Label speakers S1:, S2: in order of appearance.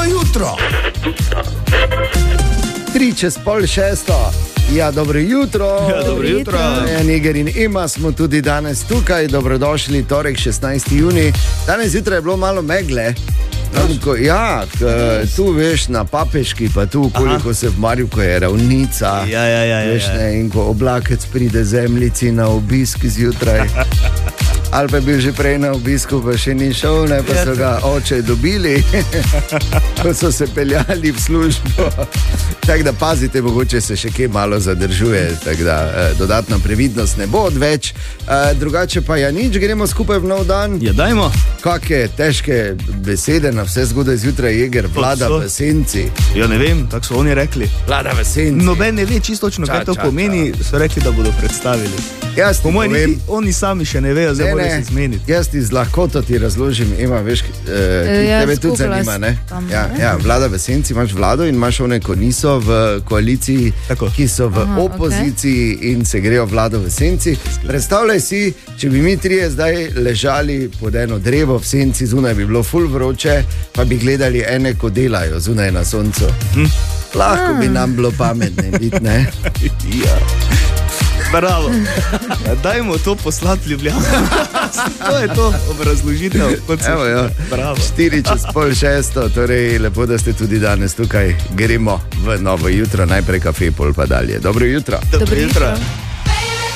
S1: Novo jutro. 5:03. Ja, dobro jutro.
S2: Ja, dobro jutro.
S1: Niger in Ema smo tudi danes tukaj. Dobrodošli, torek 16. junij. Danes zjutraj je bilo malo megle. Ja, tu veš na Papeški, pa tu koliko se v Maribku je ravnica.
S2: Ja.
S1: Veš, ne, in ko oblakec pride zemljici na obisk zjutraj. Ali pa je bil že prej na obisku, pa še ni šel, ne, pa so ga oče dobili, ko so se peljali v službo. Tako da pazite, mogoče se še kje malo zadržuje, tako da dodatna previdnost ne bo odveč. Drugače pa ja nič, gremo skupaj v nov dan.
S2: Ja, dajmo.
S1: Kakšne težke besede na vse zgodaj zjutraj, Jeger, vlada v senci.
S2: Ja, ne vem, tako so oni rekli.
S1: Vlada v senci.
S2: Noben ne ve čisto točno, kaj to pomeni, so rekli, da bodo predstavili.
S1: Jaz ti povem,
S2: oni sami še ne vejo, zdaj morajo se zmeniti.
S1: Jaz ti z lahkoto ti razložim, Ema, veš, tebe tudi zanima, ne? Ja, vlada v senci, imaš vlado in imaš one, ko niso v koaliciji, tako, ki so v opoziciji in se grejo vlado v senci. Predstavljaj si, če bi mi trije zdaj ležali pod eno drevo v senci, zunaj bi bilo ful vroče, pa bi gledali ene, ko delajo zunaj na soncu. Lahko bi nam bilo pametne biti, ne?
S2: Ja. Bravo. Dajmo to poslati Ljubljano. To je to obrazložitev.
S1: Evo, jo. 5:04, torej lepo, da ste tudi danes tukaj. Gremo v novo jutro, najprej kafe, pol pa dalje. Dobro jutro.
S2: Dobro jutro.